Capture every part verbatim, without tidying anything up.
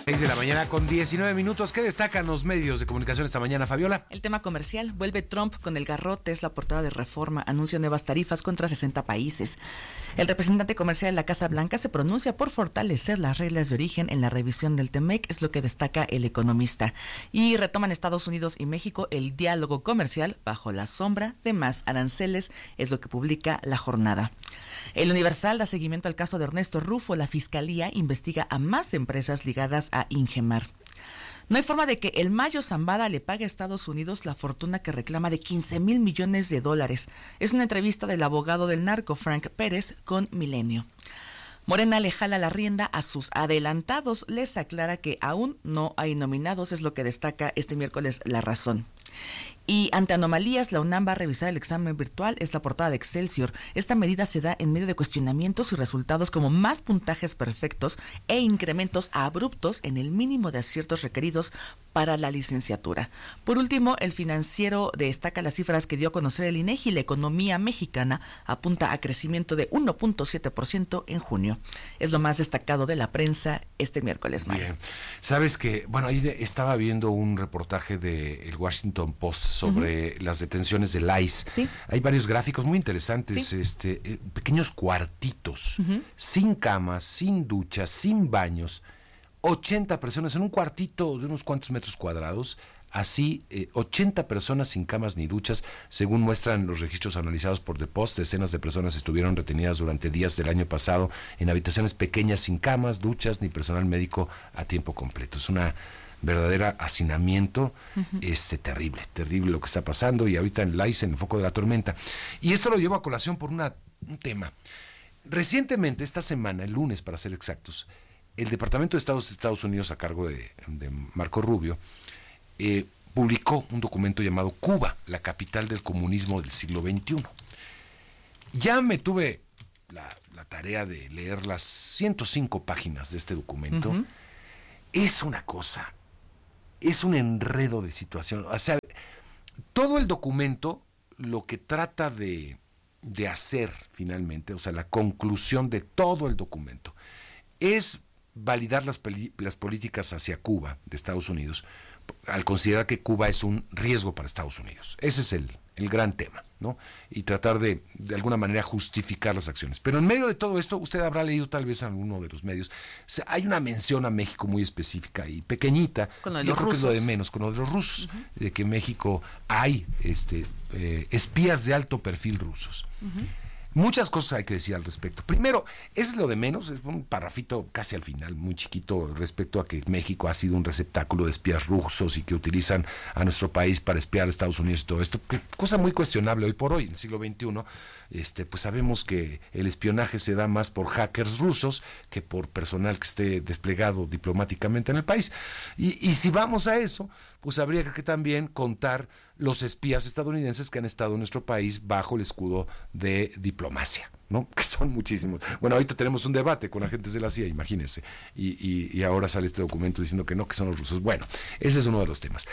seis de la mañana con diecinueve minutos. ¿Qué destacan los medios de comunicación esta mañana, Fabiola? El tema comercial. Vuelve Trump con el garrote, es la portada de Reforma. Anuncia nuevas tarifas contra sesenta países. El representante comercial de la Casa Blanca se pronuncia por fortalecer las reglas de origen en la revisión del TEMEC, es lo que destaca El Economista. Y retoman Estados Unidos y México el diálogo comercial bajo la sombra de más aranceles, es lo que publica La Jornada. El Universal da seguimiento al caso de Ernesto Rufo. La Fiscalía investiga a más empresas ligadas a Ingemar. No hay forma de que el Mayo Zambada le pague a Estados Unidos la fortuna que reclama de quince mil millones de dólares. Es una entrevista del abogado del narco Frank Pérez con Milenio. Morena le jala la rienda a sus adelantados. Les aclara que aún no hay nominados, es lo que destaca este miércoles La Razón. Y ante anomalías, la UNAM va a revisar el examen virtual, es la portada de Excelsior. Esta medida se da en medio de cuestionamientos y resultados como más puntajes perfectos e incrementos abruptos en el mínimo de aciertos requeridos para la licenciatura. Por último, El Financiero destaca las cifras que dio a conocer el INEGI. La economía mexicana apunta a crecimiento de uno punto siete por ciento en junio. Es lo más destacado de la prensa este miércoles, Mario. Bien. Sabes que, bueno, ahí estaba viendo un reportaje de el Washington Post sobre uh-huh. las detenciones del I C E. Sí. Hay varios gráficos muy interesantes, sí. este, eh, pequeños cuartitos, uh-huh. sin camas, sin duchas, sin baños. ochenta personas en un cuartito de unos cuantos metros cuadrados, así eh, ochenta personas sin camas ni duchas, según muestran los registros analizados por The Post. Decenas de personas estuvieron retenidas durante días del año pasado en habitaciones pequeñas sin camas, duchas ni personal médico a tiempo completo. Es una verdadera hacinamiento, uh-huh. este terrible, terrible lo que está pasando, y ahorita en el I C E, en el foco de la tormenta. Y esto lo llevo a colación por una, un tema. Recientemente, esta semana, el lunes para ser exactos, el Departamento de Estados de Estados Unidos, a cargo de, de Marco Rubio, eh, publicó un documento llamado Cuba, la capital del comunismo del siglo veintiuno. Ya me tuve la, la tarea de leer las ciento cinco páginas de este documento. Uh-huh. Es una cosa, es un enredo de situación. O sea, todo el documento lo que trata de, de hacer finalmente, o sea, la conclusión de todo el documento, es validar las, las políticas hacia Cuba de Estados Unidos, al considerar que Cuba es un riesgo para Estados Unidos. Ese es el, el gran tema, ¿no? Y tratar de, de alguna manera, justificar las acciones. Pero en medio de todo esto, usted habrá leído tal vez en alguno de los medios, o sea, hay una mención a México muy específica y pequeñita, con lo de yo los creo rusos. que es lo de menos, con lo de los rusos, uh-huh. de que en México hay este, eh, espías de alto perfil rusos. Uh-huh. Muchas cosas hay que decir al respecto. Primero, es lo de menos, es un parrafito casi al final, muy chiquito, respecto a que México ha sido un receptáculo de espías rusos y que utilizan a nuestro país para espiar a Estados Unidos y todo esto. Que, cosa muy cuestionable hoy por hoy, en el siglo veintiuno, este, pues sabemos que el espionaje se da más por hackers rusos que por personal que esté desplegado diplomáticamente en el país. Y, y si vamos a eso, pues habría que también contar los espías estadounidenses que han estado en nuestro país bajo el escudo de diplomacia, ¿no? Que son muchísimos. Bueno, ahorita tenemos un debate con agentes de la C I A, imagínense, y, y, y ahora sale este documento diciendo que no, que son los rusos. Bueno, ese es uno de los temas.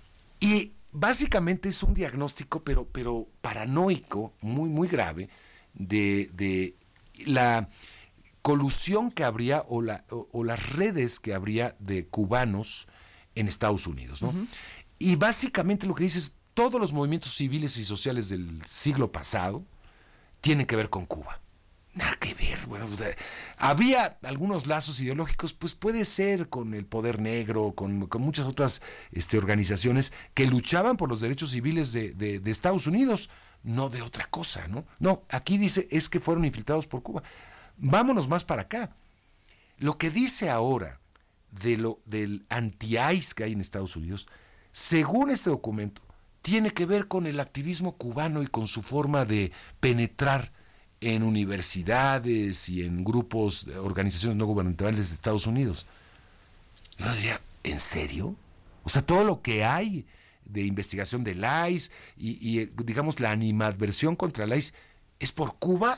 Y básicamente es un diagnóstico, pero, pero paranoico, muy, muy grave, de, de la colusión que habría o, la, o, o las redes que habría de cubanos en Estados Unidos, ¿no? Uh-huh. Y básicamente lo que dice es, todos los movimientos civiles y sociales del siglo pasado tienen que ver con Cuba. Nada que ver. Bueno, o sea, había algunos lazos ideológicos, pues puede ser con el Poder Negro, con, con muchas otras este, organizaciones que luchaban por los derechos civiles de, de, de Estados Unidos, no de otra cosa, ¿no? No, aquí dice, es que fueron infiltrados por Cuba. Vámonos más para acá. Lo que dice ahora de lo del anti-I C E que hay en Estados Unidos, según este documento, tiene que ver con el activismo cubano y con su forma de penetrar en universidades y en grupos, organizaciones no gubernamentales de Estados Unidos. Yo diría, ¿en serio? O sea, todo lo que hay de investigación del I C E y, y digamos, la animadversión contra el I C E es por Cuba.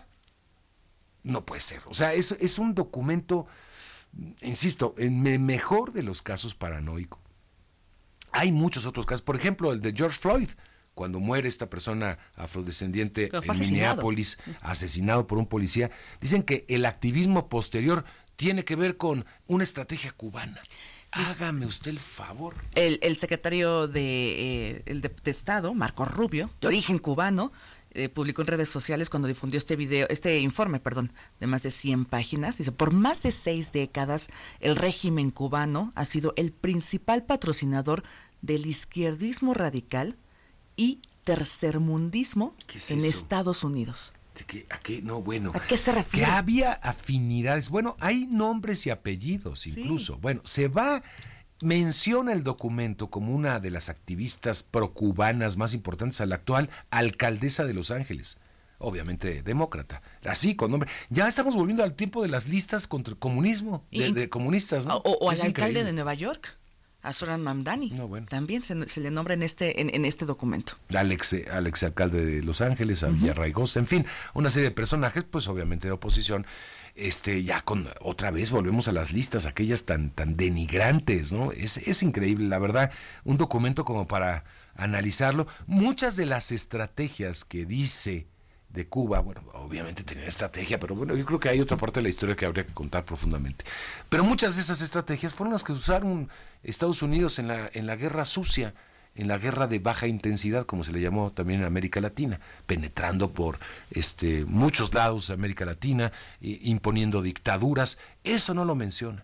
No puede ser. O sea, es, es un documento, insisto, en el mejor de los casos paranoico. Hay muchos otros casos, por ejemplo, el de George Floyd, cuando muere esta persona afrodescendiente en asesinado. Minneapolis, asesinado por un policía. Dicen que el activismo posterior tiene que ver con una estrategia cubana. Hágame usted el favor. El, el secretario de, eh, el de, de Estado, Marco Rubio, de origen cubano, eh, publicó en redes sociales cuando difundió este video, este informe, perdón, de más de cien páginas. Dice, por más de seis décadas, el régimen cubano ha sido el principal patrocinador del izquierdismo radical y tercermundismo ¿Qué es en eso? Estados Unidos. ¿De qué? ¿A qué? No, bueno. ¿A qué se refiere? Que había afinidades. Bueno, hay nombres y apellidos incluso. Sí. Bueno, se va, menciona el documento como una de las activistas procubanas más importantes a la actual alcaldesa de Los Ángeles. Obviamente demócrata. Así, con nombre. Ya estamos volviendo al tiempo de las listas contra el comunismo, de, Y- de comunistas, ¿no? O, o al Es alcalde increíble. de Nueva York, a Zoran Mamdani. No, bueno. También se, se le nombra en este, en, en este documento. Al ex, al exalcalde de Los Ángeles, a Villarraigosa, en fin, una serie de personajes, pues obviamente de oposición. Este, ya con otra vez volvemos a las listas, aquellas tan, tan denigrantes, ¿no? Es, es increíble, la verdad, un documento como para analizarlo. Muchas de las estrategias que dice de Cuba, bueno, obviamente tenían estrategia, pero bueno, yo creo que hay otra parte de la historia que habría que contar profundamente. Pero muchas de esas estrategias fueron las que usaron Estados Unidos en la, en la guerra sucia, en la guerra de baja intensidad, como se le llamó también en América Latina, penetrando por este muchos lados de América Latina, eh, imponiendo dictaduras. Eso no lo menciona.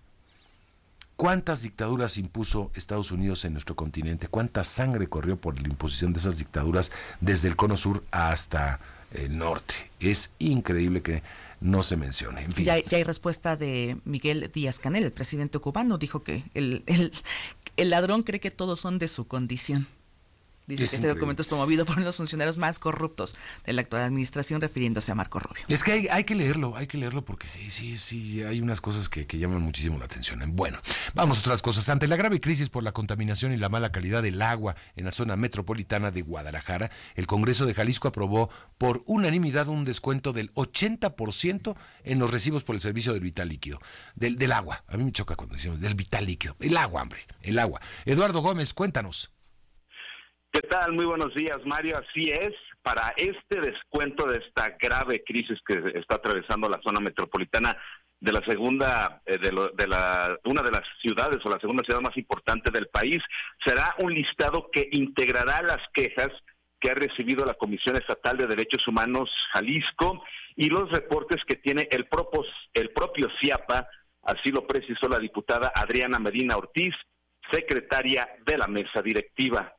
¿Cuántas dictaduras impuso Estados Unidos en nuestro continente? ¿Cuánta sangre corrió por la imposición de esas dictaduras desde el cono sur hasta el norte? Es increíble que no se mencione. En fin. Ya, ya hay respuesta de Miguel Díaz-Canel, el presidente cubano, dijo que el, el, el ladrón cree que todos son de su condición. Dice Es que este increíble. documento es promovido por uno de los funcionarios más corruptos de la actual administración, refiriéndose a Marco Rubio. Es que hay, hay que leerlo, hay que leerlo porque sí, sí, sí, hay unas cosas que, que llaman muchísimo la atención. Bueno, vamos a otras cosas. Ante la grave crisis por la contaminación y la mala calidad del agua en la zona metropolitana de Guadalajara, el Congreso de Jalisco aprobó por unanimidad un descuento del ochenta por ciento en los recibos por el servicio del vital líquido, del, del agua. A mí me choca cuando decimos del vital líquido. El agua, hombre, el agua. Eduardo Gómez, cuéntanos. ¿Qué tal? Muy buenos días, Mario. Así es, para este descuento de esta grave crisis que está atravesando la zona metropolitana de la segunda, eh, de, lo, de la una de las ciudades o la segunda ciudad más importante del país, será un listado que integrará las quejas que ha recibido la Comisión Estatal de Derechos Humanos Jalisco y los reportes que tiene el, propos, el propio CIAPA, así lo precisó la diputada Adriana Medina Ortiz, secretaria de la mesa directiva.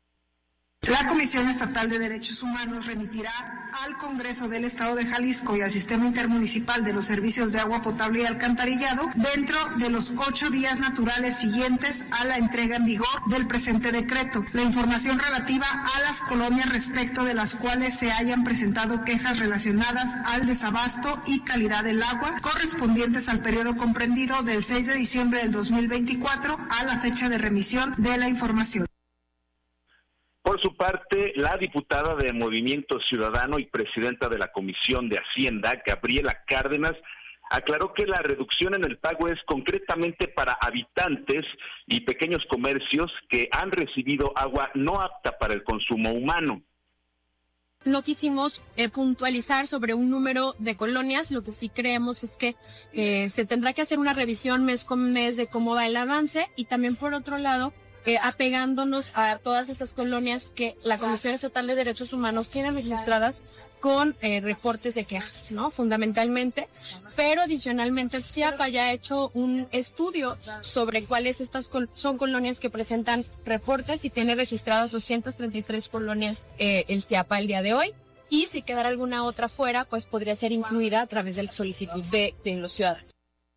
La Comisión Estatal de Derechos Humanos remitirá al Congreso del Estado de Jalisco y al Sistema Intermunicipal de los Servicios de Agua Potable y Alcantarillado dentro de los ocho días naturales siguientes a la entrega en vigor del presente decreto la información relativa a las colonias respecto de las cuales se hayan presentado quejas relacionadas al desabasto y calidad del agua correspondientes al periodo comprendido del seis de diciembre del dos mil veinticuatro a la fecha de remisión de la información. Por su parte, la diputada de Movimiento Ciudadano y presidenta de la Comisión de Hacienda, Gabriela Cárdenas, aclaró que la reducción en el pago es concretamente para habitantes y pequeños comercios que han recibido agua no apta para el consumo humano. No quisimos eh, puntualizar sobre un número de colonias, lo que sí creemos es que eh, se tendrá que hacer una revisión mes con mes de cómo va el avance y también por otro lado, Eh, apegándonos a todas estas colonias que la Comisión Estatal de Derechos Humanos tiene registradas con eh, reportes de quejas, ¿no? Fundamentalmente, pero adicionalmente el CIAPA ya ha hecho un estudio sobre cuáles estas col- son colonias que presentan reportes y tiene registradas doscientas treinta y tres colonias eh, el CIAPA el día de hoy. Y si quedara alguna otra fuera, pues podría ser incluida a través de la solicitud de, de los ciudadanos.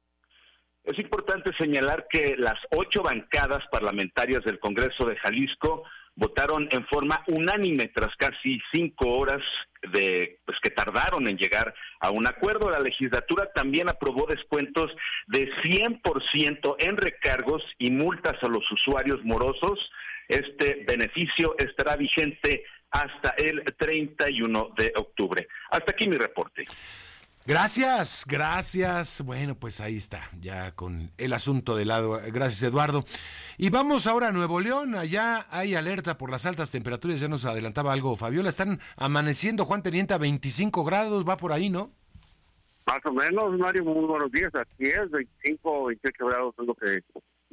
Es importante señalar que las ocho bancadas parlamentarias del Congreso de Jalisco votaron en forma unánime tras casi cinco horas de pues que tardaron en llegar a un acuerdo. La legislatura también aprobó descuentos de cien por ciento en recargos y multas a los usuarios morosos. Este beneficio estará vigente hasta el treinta y uno de octubre. Hasta aquí mi reporte. Gracias, gracias. Bueno, pues ahí está, ya con el asunto de lado. Gracias, Eduardo. Y vamos ahora a Nuevo León. Allá hay alerta por las altas temperaturas. Ya nos adelantaba algo Fabiola. Están amaneciendo, Juan Teniente, a veinticinco grados. Va por ahí, ¿no? Más o menos, Mario, muy buenos días. Así es, veinticinco, veintiocho grados es lo que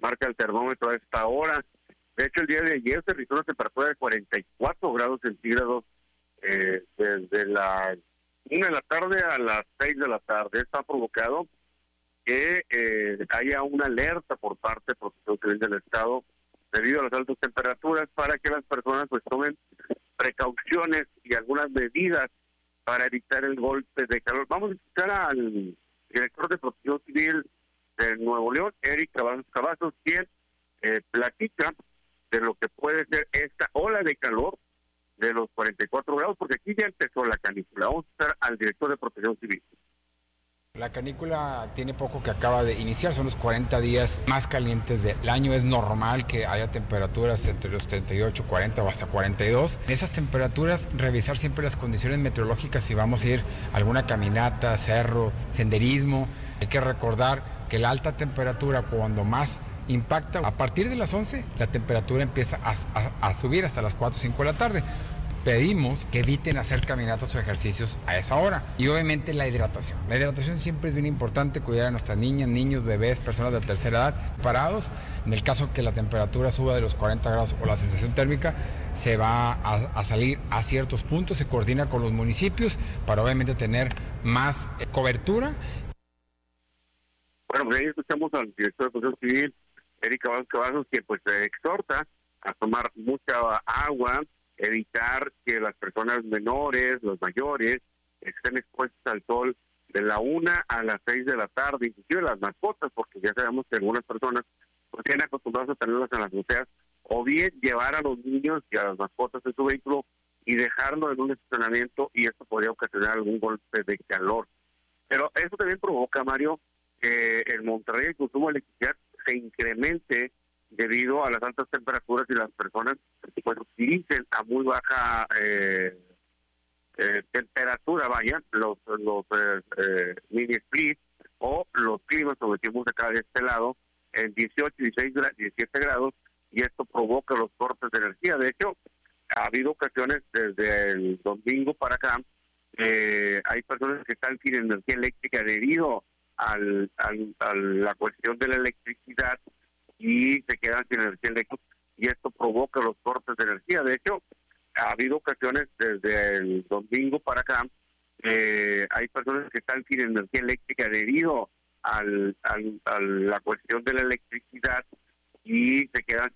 marca el termómetro a esta hora. De hecho, el día de ayer se registró una temperatura de cuarenta y cuatro grados centígrados eh, desde las una de la tarde a las seis de la tarde. Esto ha provocado que eh, haya una alerta por parte de Protección Civil del Estado debido a las altas temperaturas para que las personas pues tomen precauciones y algunas medidas para evitar el golpe de calor. Vamos a escuchar al director de Protección Civil de Nuevo León, Eric Cavazos, quien eh, platica de lo que puede ser esta ola de calor de los cuarenta y cuatro grados, porque aquí ya empezó la canícula. Vamos a escuchar al director de Protección Civil. La canícula tiene poco que acaba de iniciar, son los cuarenta días más calientes del año. Es normal que haya temperaturas entre los treinta y ocho, cuarenta o hasta cuarenta y dos. En esas temperaturas, revisar siempre las condiciones meteorológicas si vamos a ir a alguna caminata, cerro, senderismo. Hay que recordar que la alta temperatura, cuando más impacta, a partir de las once, la temperatura empieza a, a, a subir hasta las cuatro o cinco de la tarde. Pedimos que eviten hacer caminatas o ejercicios a esa hora. Y obviamente la hidratación. La hidratación siempre es bien importante, cuidar a nuestras niñas, niños, bebés, personas de tercera edad, parados. En el caso que la temperatura suba de los cuarenta grados o la sensación térmica, se va a, a salir a ciertos puntos, se coordina con los municipios para obviamente tener más eh, cobertura. Bueno, pues ahí escuchamos al director de Protección Civil, Eric Cavazos, que pues se exhorta a tomar mucha agua, evitar que las personas menores, los mayores, estén expuestos al sol de la una a las seis de la tarde, inclusive las mascotas, porque ya sabemos que algunas personas pues tienen acostumbrados a tenerlas en las azoteas, o bien llevar a los niños y a las mascotas en su vehículo y dejarlo en un estacionamiento, y esto podría ocasionar algún golpe de calor. Pero eso también provoca, Mario, que en Monterrey el consumo de electricidad se incremente debido a las altas temperaturas y las personas pues utilicen a muy baja eh, eh, temperatura, vaya, los, los eh, eh, mini splits o los climas, como decimos acá de este lado, en dieciocho, dieciséis, diecisiete grados, y esto provoca los cortes de energía. De hecho, ha habido ocasiones desde el domingo para acá, eh, hay personas que están sin energía eléctrica debido al, al, a la cuestión de la electricidad, y se quedan sin energía eléctrica, y esto provoca los cortes de energía. De hecho, ha habido ocasiones desde el domingo para acá, eh, hay personas que están sin energía eléctrica debido al, al, a la cuestión de la electricidad, y se quedan